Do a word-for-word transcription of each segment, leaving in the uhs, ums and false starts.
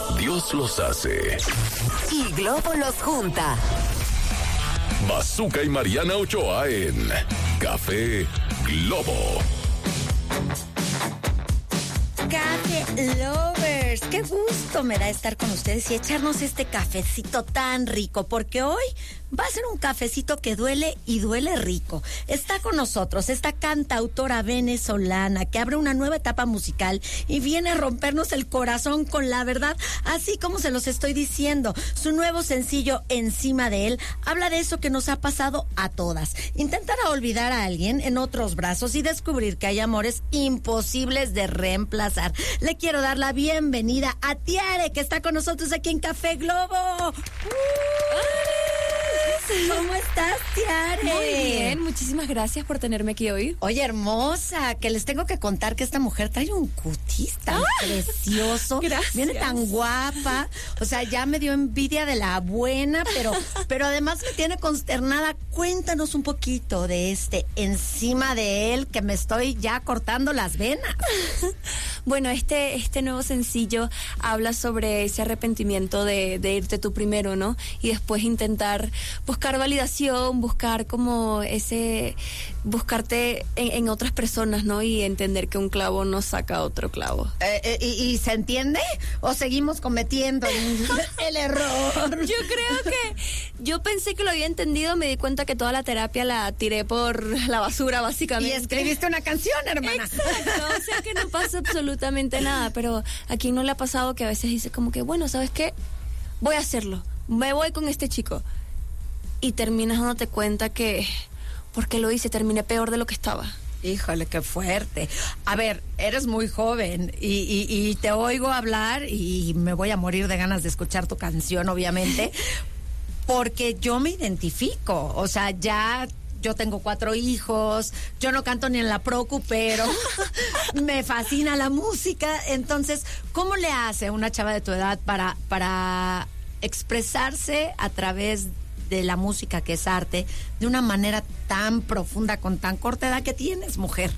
Dios los hace y Globo los junta. Bazooka y Mariana Ochoa en Café Globo. Café Lovers, qué gusto me da estar con ustedes y echarnos este cafecito tan rico, porque hoy va a ser un cafecito que duele y duele rico. Está con nosotros esta cantautora venezolana que abre una nueva etapa musical y viene a rompernos el corazón con la verdad, así como se los estoy diciendo. Su nuevo sencillo, Encima de él, habla de eso que nos ha pasado a todas. Intentar olvidar a alguien en otros brazos y descubrir que hay amores imposibles de reemplazar. Le quiero dar la bienvenida a Tiare, que está con nosotros aquí en Café Globo. ¿Cómo estás, Tiare? Muy bien, muchísimas gracias por tenerme aquí hoy. Oye, hermosa, que les tengo que contar que esta mujer trae un cutis tan ¡ah! Precioso. Gracias. Viene tan guapa. O sea, ya me dio envidia de la buena, pero, pero además me tiene consternada. Cuéntanos un poquito de este Encima de él, que me estoy ya cortando las venas. Bueno, este, este nuevo sencillo habla sobre ese arrepentimiento de, de irte tú primero, ¿no? Y después intentar buscar validación, buscar como ese, buscarte en, en otras personas, ¿no? Y entender que un clavo no saca otro clavo. Eh, eh, y, ¿Y se entiende? ¿O seguimos cometiendo el, el error? Yo creo que, yo pensé que lo había entendido, me di cuenta que toda la terapia la tiré por la basura, básicamente. Y escribiste una canción, hermana. Exacto, o sea que no pasa absolutamente nada, pero a quien no le ha pasado que a veces dice como que, bueno, ¿sabes qué? Voy a hacerlo, me voy con este chico. Y terminas dándote cuenta que, porque lo hice, terminé peor de lo que estaba. Híjole, qué fuerte. A ver, eres muy joven y, y, y te oigo hablar y me voy a morir de ganas de escuchar tu canción, obviamente, porque yo me identifico. O sea, ya yo tengo cuatro hijos, yo no canto ni en la Procu, pero me fascina la música. Entonces, ¿cómo le hace una chava de tu edad para, para expresarse a través de la música, que es arte, de una manera tan profunda, con tan corta edad que tienes, mujer?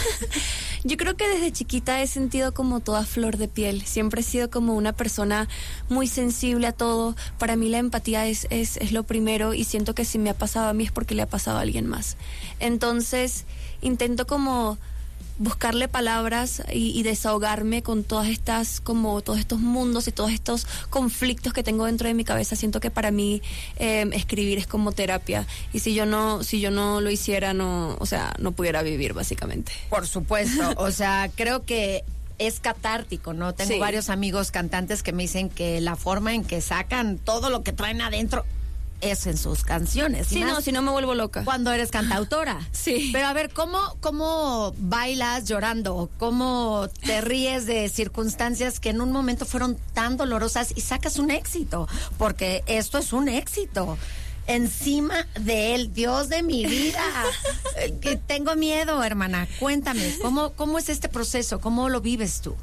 Yo creo que desde chiquita he sentido como toda flor de piel. Siempre he sido como una persona muy sensible a todo. Para mí la empatía es, es, es lo primero, y siento que si me ha pasado a mí es porque le ha pasado a alguien más. Entonces, intento como buscarle palabras y, y desahogarme con todas estas, como todos estos mundos y todos estos conflictos que tengo dentro de mi cabeza. Siento que para mí eh, escribir es como terapia, y si yo no, si yo no lo hiciera, no, o sea, no pudiera vivir, básicamente. Por supuesto, o sea, creo que es catártico, ¿no? Tengo sí. varios amigos cantantes que me dicen que la forma en que sacan todo lo que traen adentro es en sus canciones. Sí, no, si no me vuelvo loca. Cuando eres cantautora. Sí. Pero a ver, ¿cómo, cómo bailas llorando? ¿Cómo te ríes de circunstancias que en un momento fueron tan dolorosas y sacas un éxito? Porque esto es un éxito. Encima de él, Dios de mi vida. eh, tengo miedo, hermana. Cuéntame, ¿cómo, cómo es este proceso? ¿Cómo lo vives tú?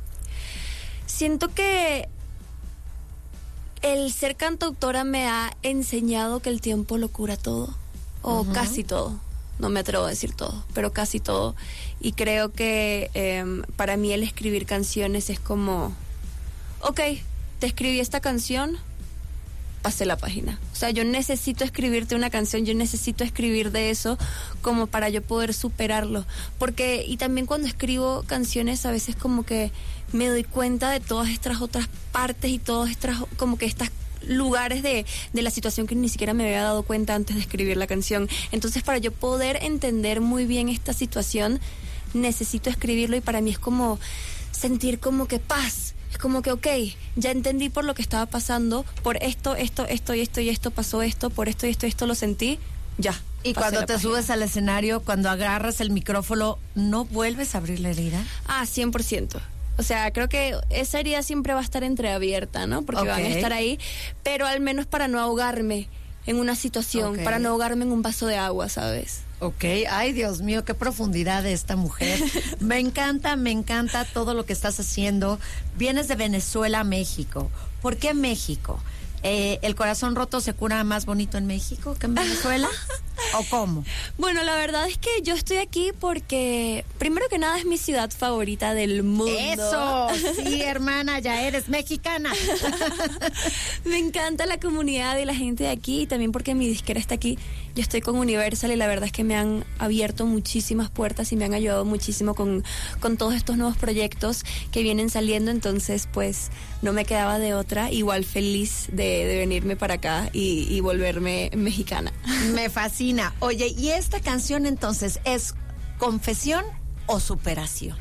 Siento que el ser cantautora me ha enseñado que el tiempo lo cura todo, o uh-huh. casi todo. No me atrevo a decir todo, pero casi todo. Y creo que eh, para mí el escribir canciones es como, ok, te escribí esta canción, pasé la página. O sea, yo necesito escribirte una canción, yo necesito escribir de eso como para yo poder superarlo. Porque, y también cuando escribo canciones a veces como que me doy cuenta de todas estas otras partes y todas estas, como que estas lugares de, de la situación que ni siquiera me había dado cuenta antes de escribir la canción. Entonces, para yo poder entender muy bien esta situación, necesito escribirlo, y para mí es como sentir como que paz. Es como que, ok, ya entendí por lo que estaba pasando, por esto, esto, esto y esto y esto pasó esto, por esto y esto y esto lo sentí, ya. Y cuando te página. subes al escenario, cuando agarras el micrófono, ¿no vuelves a abrir la herida? Ah, cien por ciento. O sea, creo que esa herida siempre va a estar entreabierta, ¿no? Porque okay. van a estar ahí, pero al menos para no ahogarme en una situación, okay. para no ahogarme en un vaso de agua, ¿sabes? Ok, ay Dios mío, qué profundidad de esta mujer. Me encanta, me encanta todo lo que estás haciendo. Vienes de Venezuela a México. ¿Por qué México? Eh, ¿El corazón roto se cura más bonito en México que en Venezuela? ¿O cómo? Bueno, la verdad es que yo estoy aquí porque, primero que nada, es mi ciudad favorita del mundo. ¡Eso! Sí, hermana, ya eres mexicana. Me encanta la comunidad y la gente de aquí, y también porque mi disquera está aquí. Yo estoy con Universal y la verdad es que me han abierto muchísimas puertas y me han ayudado muchísimo con, con todos estos nuevos proyectos que vienen saliendo. Entonces, pues, no me quedaba de otra. Igual feliz de, de venirme para acá y, y volverme mexicana. Me fascina. Oye, ¿y esta canción entonces es confesión o superación?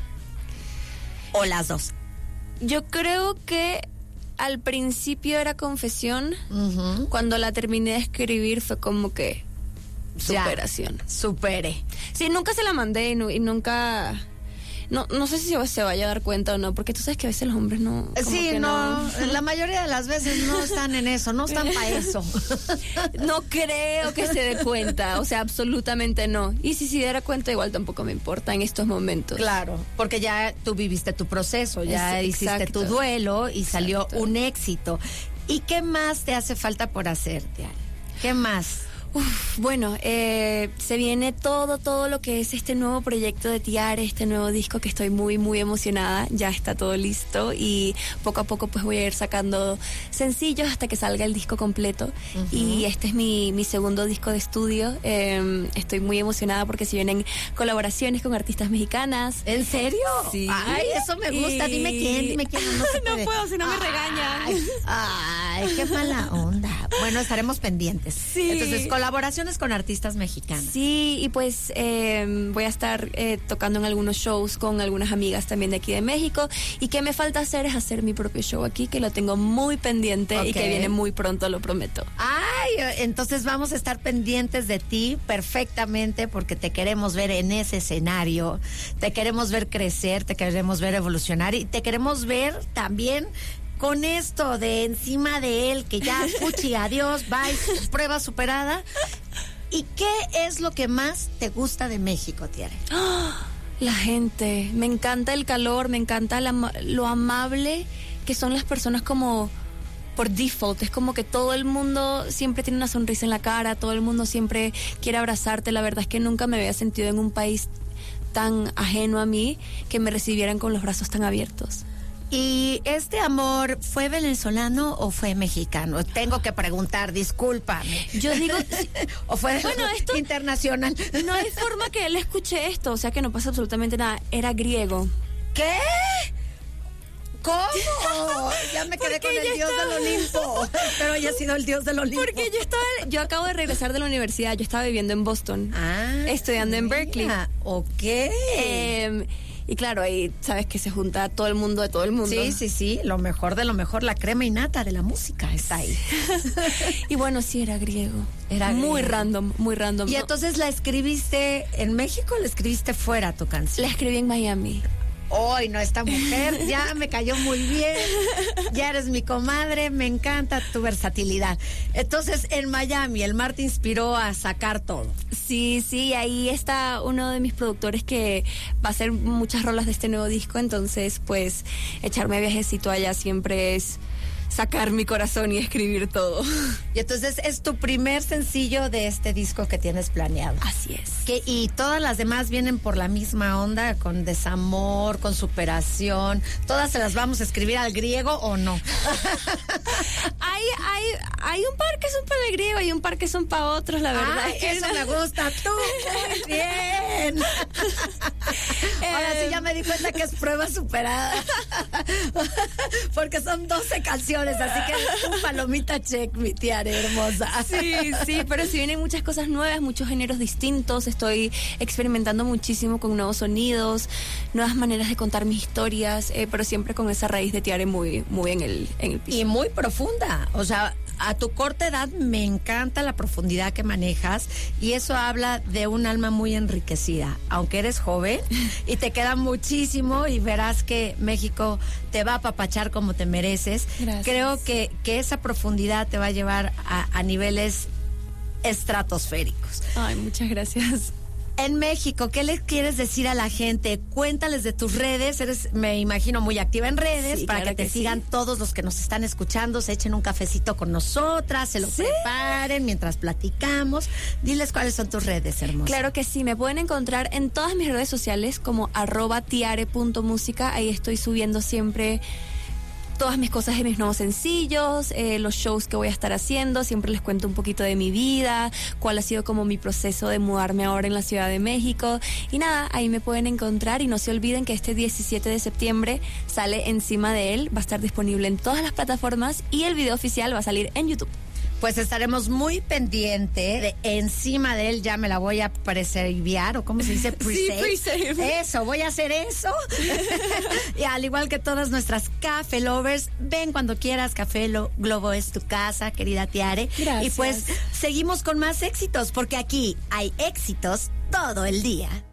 ¿O las dos? Yo creo que al principio era confesión. Uh-huh. Cuando la terminé de escribir fue como que superación. Ya, supere. Sí, nunca se la mandé y, nu- y nunca... No, no sé si se vaya a dar cuenta o no, porque tú sabes que a veces los hombres no... como Sí, que no, la mayoría de las veces no están en eso, no están para eso. No creo que se dé cuenta, o sea, absolutamente no. Y si se diera cuenta, igual tampoco me importa en estos momentos. Claro, porque ya tú viviste tu proceso, ya Es- hiciste exacto. tu duelo y salió Exacto. un éxito. ¿Y qué más te hace falta por hacer, Tiare? ¿Qué más? Uf, bueno, eh, se viene todo, todo lo que es este nuevo proyecto de Tiare, este nuevo disco que estoy muy, muy emocionada. Ya está todo listo y poco a poco pues voy a ir sacando sencillos hasta que salga el disco completo. Uh-huh. Y este es mi, mi segundo disco de estudio. Eh, estoy muy emocionada porque se vienen colaboraciones con artistas mexicanas. ¿En serio? Sí. Ay, eso me gusta. Y- Dime quién, dime quién. No, se No puede. puedo, si no me Ay, regañan. Ay, qué mala onda. Bueno, estaremos pendientes. Sí. Entonces, colaboraciones con artistas mexicanos. Sí, y pues eh, voy a estar eh, tocando en algunos shows con algunas amigas también de aquí de México. Y que me falta hacer es hacer mi propio show aquí, que lo tengo muy pendiente Ok. y que viene muy pronto, lo prometo. Ay, entonces vamos a estar pendientes de ti perfectamente porque te queremos ver en ese escenario, te queremos ver crecer, te queremos ver evolucionar y te queremos ver también con esto de encima de él, que ya, puchi, adiós, bye, prueba superada. ¿Y qué es lo que más te gusta de México, Tiare? La gente, me encanta el calor, me encanta la, lo amable que son las personas como por default. Es como que todo el mundo siempre tiene una sonrisa en la cara, todo el mundo siempre quiere abrazarte. La verdad es que nunca me había sentido en un país tan ajeno a mí que me recibieran con los brazos tan abiertos. ¿Y este amor fue venezolano o fue mexicano? Tengo que preguntar, discúlpame. Yo digo, ¿O fue bueno, esto internacional? No hay forma que él escuche esto, o sea que no pasa absolutamente nada. Era griego. ¿Qué? ¿Cómo? Ya me quedé con Porque el yo dios estaba- del Olimpo. Espero haya sido el dios del Olimpo. Porque yo estaba, yo acabo de regresar de la universidad, yo estaba viviendo en Boston, Ah, estudiando en Berkeley. mira, ok. Eh, y claro, ahí sabes que se junta todo el mundo de todo el mundo. Sí, sí, sí, lo mejor de lo mejor, la crema innata de la música está ahí. Y bueno, sí, era griego. Era muy griego. random, muy random. Y No, entonces la escribiste en México o la escribiste fuera tu canción. la escribí en Miami. Hoy no, esta mujer ya me cayó muy bien, ya eres mi comadre, me encanta tu versatilidad. Entonces, en Miami, el mar te inspiró a sacar todo. Sí, sí, ahí está uno de mis productores que va a hacer muchas rolas de este nuevo disco, entonces pues echarme a viajecito allá siempre es sacar mi corazón y escribir todo. Y entonces es tu primer sencillo de este disco que tienes planeado. Así es. Que, y todas las demás vienen por la misma onda, con desamor, con superación. ¿Todas se las vamos a escribir al griego o no? Hay, hay, hay un par que son para el griego y un par que son para otros, la verdad. Ay, es que eso no- me gusta. Tú, muy bien. Ahora sí ya me di cuenta que es prueba superada. Porque son doce canciones, así que un palomita check, mi Tiare hermosa. Sí, sí, pero sí vienen muchas cosas nuevas, muchos géneros distintos. Estoy experimentando muchísimo con nuevos sonidos, nuevas maneras de contar mis historias, eh, pero siempre con esa raíz de Tiare muy, muy en el, en el piso. Y muy profunda. O sea, a tu corta edad me encanta la profundidad que manejas y eso habla de un alma muy enriquecida. Aunque eres joven y te queda muchísimo y verás que México te va a apapachar como te mereces. Gracias. Creo que, que esa profundidad te va a llevar a, a niveles estratosféricos. Ay, muchas gracias. En México, ¿qué les quieres decir a la gente? Cuéntales de tus redes. Eres, me imagino, muy activa en redes, Sí, para claro que te que sigan sí. todos los que nos están escuchando, se echen un cafecito con nosotras, se lo Sí. preparen mientras platicamos. Diles cuáles son tus redes, hermosa. Claro que sí, me pueden encontrar en todas mis redes sociales como arroba tiare punto música. Ahí estoy subiendo siempre todas mis cosas de mis nuevos sencillos, eh, los shows que voy a estar haciendo. Siempre les cuento un poquito de mi vida, cuál ha sido como mi proceso de mudarme ahora en la Ciudad de México. Y nada, ahí me pueden encontrar y no se olviden que este diecisiete de septiembre sale Encima de él, va a estar disponible en todas las plataformas y el video oficial va a salir en YouTube. Pues estaremos muy pendiente de Encima de él. Ya me la voy a preserviar, o cómo se dice, pre-save. pre-save. Eso, voy a hacer eso. Y al igual que todas nuestras Café Lovers, ven cuando quieras. Café Lo- Globo es tu casa, querida Tiare. Gracias. Y pues seguimos con más éxitos, porque aquí hay éxitos todo el día.